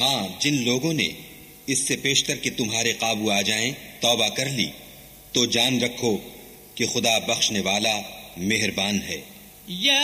हाँ, जिन लोगों ने इससे पेशतर कि तुम्हारे काबू आ जाएं तौबा कर ली, तो जान रखो कि खुदा बख्शने वाला मेहरबान है।